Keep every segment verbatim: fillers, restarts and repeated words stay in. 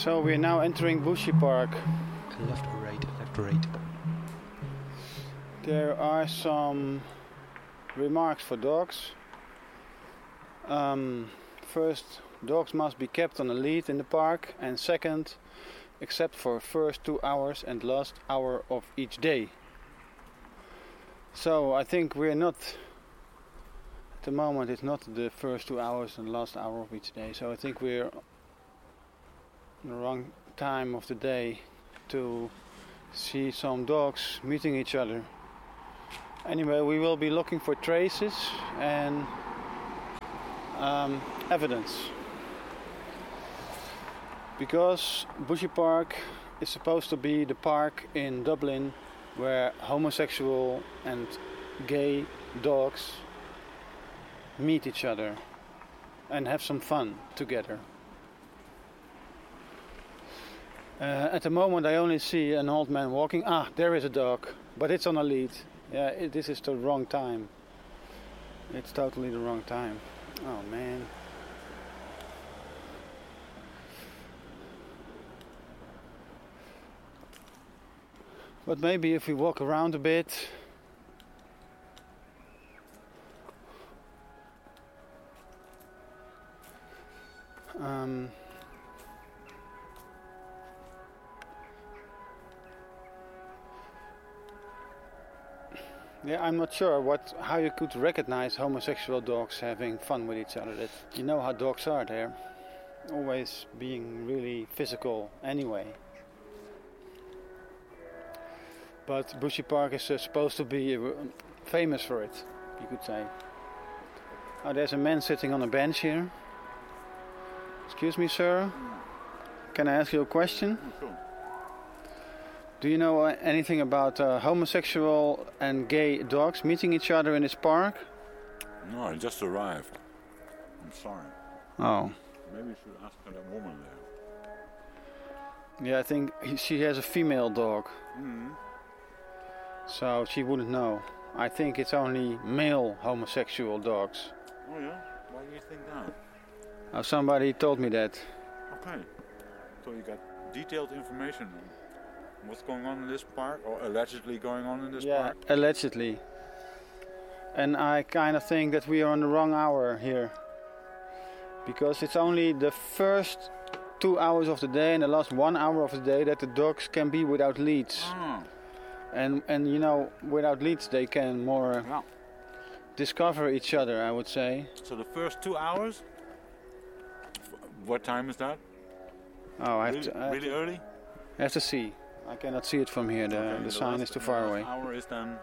So we're now entering Bushy Park. Left or right, left or right. There are some remarks for dogs. Um, first, dogs must be kept on a lead in the park, and second, except for first two hours and last hour of each day. So I think we're not, at the moment it's not the first two hours and last hour of each day, so I think we're in the wrong time of the day to see some dogs meeting each other. Anyway, we will be looking for traces and um, evidence, because Bushy Park is supposed to be the park in Dublin where homosexual and gay dogs meet each other and have some fun together. Uh, at the moment I only see an old man walking. Ah, there is a dog, but it's on a lead. Yeah, it, this is the wrong time. It's totally the wrong time. Oh man. But maybe if we walk around a bit. Um, yeah, I'm not sure what how you could recognize homosexual dogs having fun with each other. That you know how dogs are, they're always being really physical anyway. But Bushy Park is uh, supposed to be uh, famous for it, you could say. Oh, there's a man sitting on a bench here. Excuse me, sir. Can I ask you a question? Sure. Do you know uh, anything about uh, homosexual and gay dogs meeting each other in this park? No, I just arrived. I'm sorry. Oh. Maybe you should ask that woman there. Yeah, I think he, she has a female dog. Mm-hmm. So she wouldn't know. I think it's only male homosexual dogs. Oh yeah? Why do you think that? Uh, somebody told me that. Okay. So you got detailed information on what's going on in this park, or allegedly going on in this Yeah, park? allegedly. And I kind of think that we are on the wrong hour here. Because it's only the first two hours of the day and the last one hour of the day that the dogs can be without leads. Ah. And, and you know, without leads they can more Yeah. discover each other, I would say. So the first two hours? What time is that? Oh, I have Really, to, I have really to, early? I have to see. I cannot see it from here. The, Okay, the sign last- is too the far last away. Hour is then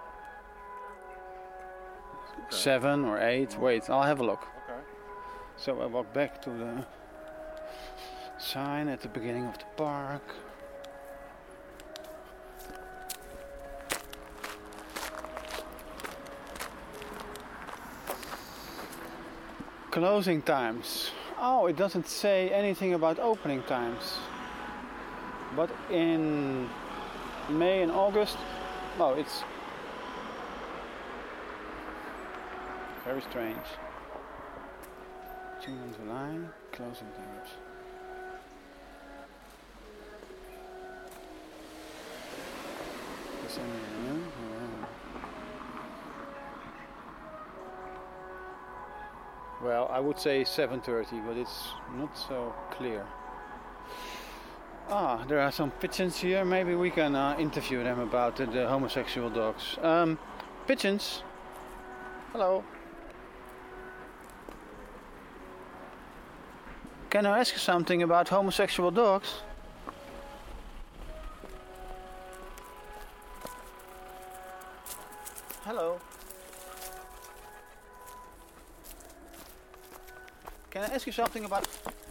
okay. Seven or eight. Oh. Wait, I'll have a look. Okay. So I walk back to the sign at the beginning of the park. Closing times. Oh, it doesn't say anything about opening times. But in May and August, oh, it's very strange. June and July, closing times. December, yeah. Well, I would say seven thirty, but it's not so clear. Ah, there are some pigeons here. Maybe we can uh, interview them about uh, the homosexual dogs. Um, pigeons. Hello. Can I ask you something about homosexual dogs? Hello. Can I ask you something about...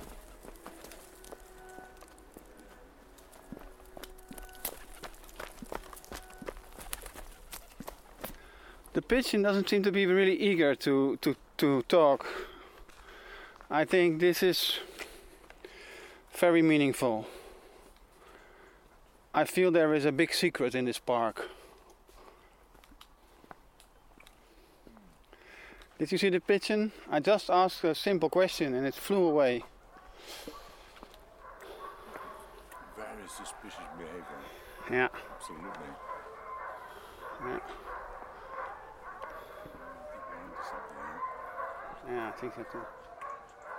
The pigeon doesn't seem to be really eager to, to, to talk. I think this is very meaningful. I feel there is a big secret in this park. Did you see the pigeon? I just asked a simple question and it flew away. is suspicious behavior. Yeah. Absolutely. Yeah. I think we're onto something here. Yeah, I think so too.